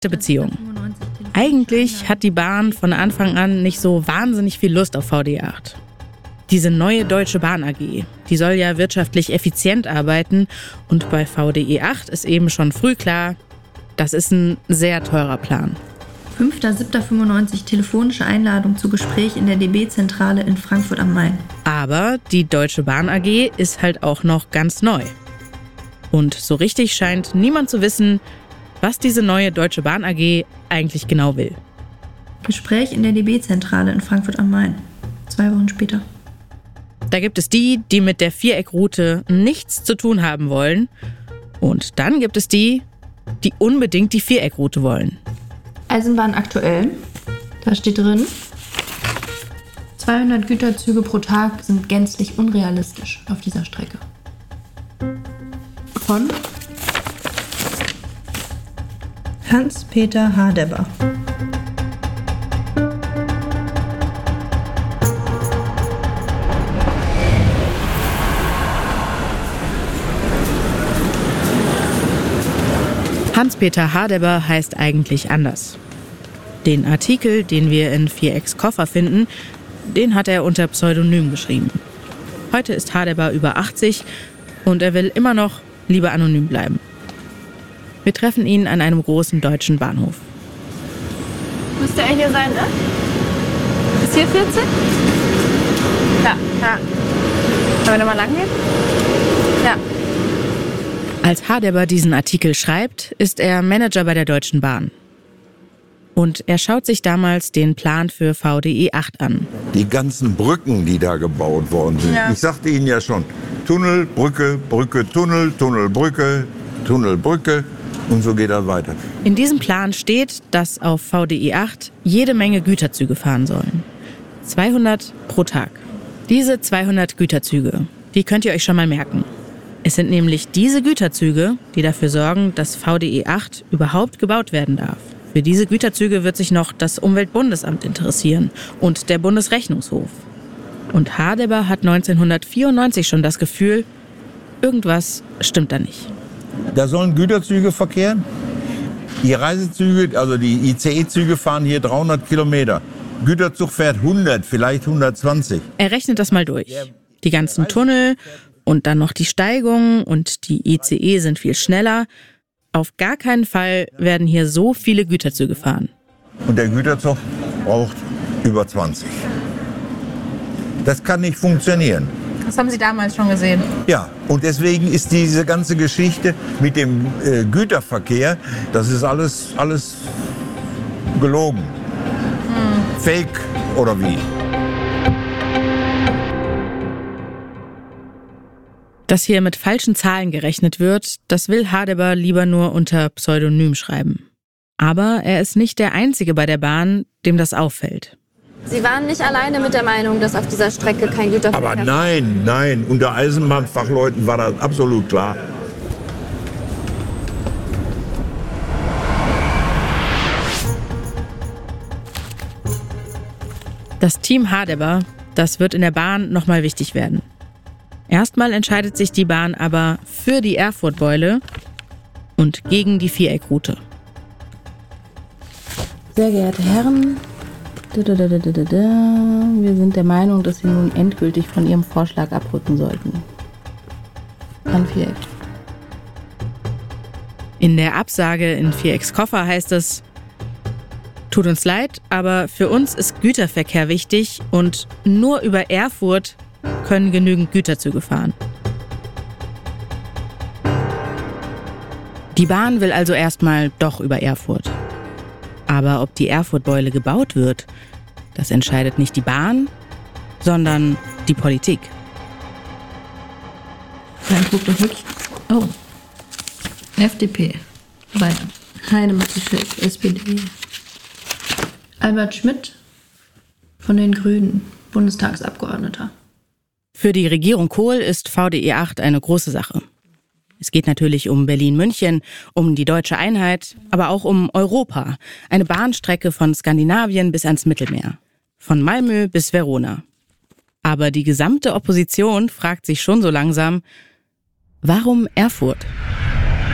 Beziehung. Eigentlich hat die Bahn von Anfang an nicht so wahnsinnig viel Lust auf VDE 8. Diese neue Deutsche Bahn AG, die soll ja wirtschaftlich effizient arbeiten und bei VDE 8 ist eben schon früh klar, das ist ein sehr teurer Plan. 5.7.95 telefonische Einladung zu Gespräch in der DB-Zentrale in Frankfurt am Main. Aber die Deutsche Bahn AG ist halt auch noch ganz neu. Und so richtig scheint niemand zu wissen, was diese neue Deutsche Bahn AG eigentlich genau will. Gespräch in der DB-Zentrale in Frankfurt am Main. 2 Wochen später. Da gibt es die, die mit der Viereckroute nichts zu tun haben wollen. Und dann gibt es die, die unbedingt die Viereckroute wollen. Eisenbahn aktuell. Da steht drin, 200 Güterzüge pro Tag sind gänzlich unrealistisch auf dieser Strecke. Von Hans-Peter Hadeber. Hans-Peter Hadeber heißt eigentlich anders. Den Artikel, den wir in Vierecks Koffer finden, den hat er unter Pseudonym geschrieben. Heute ist Hadeber über 80 und er will immer noch lieber anonym bleiben. Wir treffen ihn an einem großen deutschen Bahnhof. Müsste er hier sein, ne? Ist hier 14? Ja. Wollen wir da mal lang gehen? Ja. Als Hadeber diesen Artikel schreibt, ist er Manager bei der Deutschen Bahn. Und er schaut sich damals den Plan für VDE 8 an. Die ganzen Brücken, die da gebaut worden sind. Ja. Ich sagte Ihnen ja schon, Tunnel, Brücke, Brücke, Tunnel, Tunnel, Brücke, Tunnel, Brücke und so geht das weiter. In diesem Plan steht, dass auf VDE 8 jede Menge Güterzüge fahren sollen. 200 pro Tag. Diese 200 Güterzüge, die könnt ihr euch schon mal merken. Es sind nämlich diese Güterzüge, die dafür sorgen, dass VDE 8 überhaupt gebaut werden darf. Für diese Güterzüge wird sich noch das Umweltbundesamt interessieren und der Bundesrechnungshof. Und Hadeber hat 1994 schon das Gefühl, irgendwas stimmt da nicht. Da sollen Güterzüge verkehren. Die Reisezüge, also die ICE-Züge fahren hier 300 Kilometer. Güterzug fährt 100, vielleicht 120. Er rechnet das mal durch. Die ganzen Tunnel und dann noch die Steigung und die ICE sind viel schneller. Auf gar keinen Fall werden hier so viele Güterzüge fahren. Und der Güterzug braucht über 20. Das kann nicht funktionieren. Das haben Sie damals schon gesehen. Ja, und deswegen ist diese ganze Geschichte mit dem Güterverkehr, das ist alles gelogen. Fake oder wie? Dass hier mit falschen Zahlen gerechnet wird, das will Hadeber lieber nur unter Pseudonym schreiben. Aber er ist nicht der Einzige bei der Bahn, dem das auffällt. Sie waren nicht alleine mit der Meinung, dass auf dieser Strecke kein Güterverkehr... Aber nein, unter Eisenbahnfachleuten war das absolut klar. Das Team Hadeber, das wird in der Bahn nochmal wichtig werden. Erstmal entscheidet sich die Bahn aber für die Erfurt-Beule und gegen die Viereckroute. Sehr geehrte Herren, wir sind der Meinung, dass Sie nun endgültig von Ihrem Vorschlag abrücken sollten. An Viereck. In der Absage in Vierecks Koffer heißt es: Tut uns leid, aber für uns ist Güterverkehr wichtig und nur über Erfurt können genügend Güterzüge fahren. Die Bahn will also erstmal doch über Erfurt. Aber ob die Erfurt-Beule gebaut wird, das entscheidet nicht die Bahn, sondern die Politik. Nein, guck doch wirklich. Oh. FDP. Weiter. Heidemacher-Schiff, SPD. Albert Schmidt von den Grünen, Bundestagsabgeordneter. Für die Regierung Kohl ist VDE 8 eine große Sache. Es geht natürlich um Berlin-München, um die deutsche Einheit, aber auch um Europa. Eine Bahnstrecke von Skandinavien bis ans Mittelmeer. Von Malmö bis Verona. Aber die gesamte Opposition fragt sich schon so langsam, warum Erfurt?